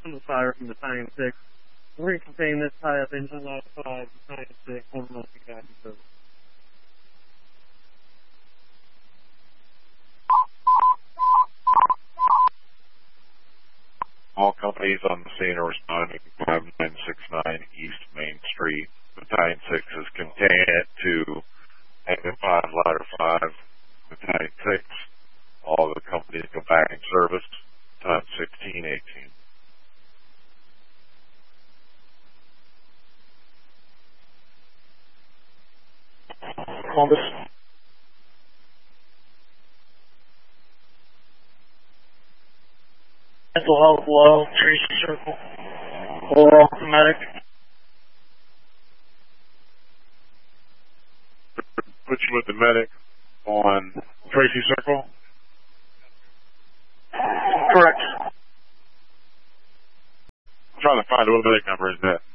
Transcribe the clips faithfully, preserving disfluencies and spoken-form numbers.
from the fire from Battalion six. Recontain this tie-up engine log five, Battalion six, one monthly captain service. All companies on the scene are responding to five nine six nine East Main Street. Battalion six is contained to Anchor five, Ladder five, Battalion six. All the companies go back in service. Time sixteen eighteen. Columbus. Mental health low, Tracy Circle. Oral medic. Put you with the medic on Tracy Circle? Correct. I'm trying to find what medic number is that.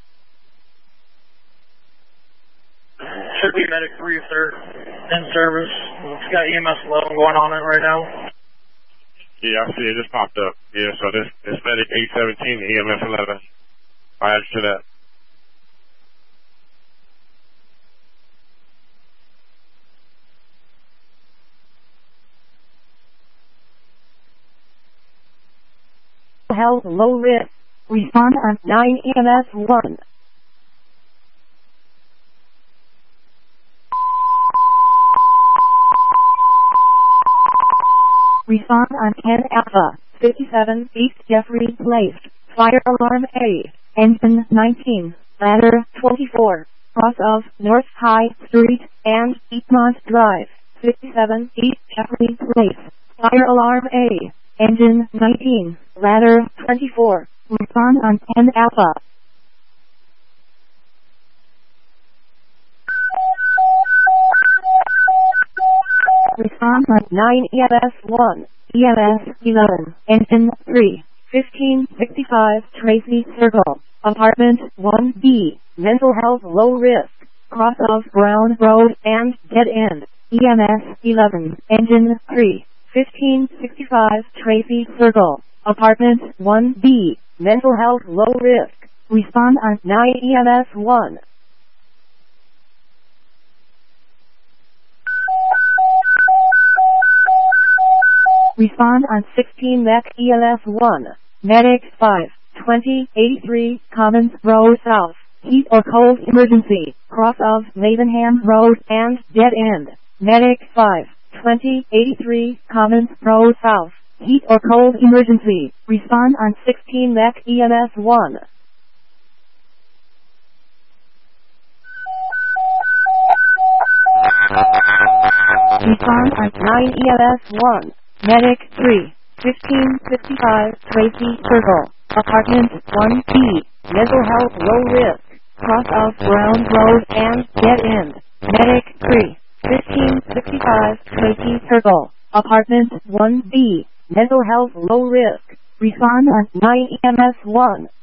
Should be medic three third in service. It's got E M S eleven going on it right now. Yeah, I see it just popped up. Yeah, so this this medic eight seventeen, E M S eleven. I added to that. Health low risk. Respond on nine E M S one. Respond on ten Alpha, fifty-seven East Jeffrey Place. Fire alarm A. Engine nineteen, ladder twenty-four. Cross of North High Street and Eastmont Drive, fifty-seven East Jeffrey Place. Fire alarm A. Engine nineteen, ladder twenty-four. Respond on ten Alpha. Respond on nine E M S one, E M S eleven, Engine three, fifteen sixty-five Tracy Circle, Apartment one B, Mental Health Low Risk, Cross of Brown Road and Dead End, E M S eleven, Engine three, fifteen sixty-five Tracy Circle, Apartment one B, Mental Health Low Risk. Respond on nine E M S one. Respond on sixteen M E C E L F one. Medic five, twenty eighty-three Commons Road South. Heat or cold emergency. Cross of Lavenham Road and Dead End. Medic five, twenty eighty-three Commons Road South. Heat or cold emergency. Respond on sixteen M E C E M S one. Respond on nine E M S one. Medic three, fifteen fifty-five Tracy Circle, Apartment one B, Mental Health Low Risk, Cross of Brown Road and Dead End. Medic three, fifteen fifty-five Tracy Circle, Apartment one B, Mental Health Low Risk. Respond on nine E M S one.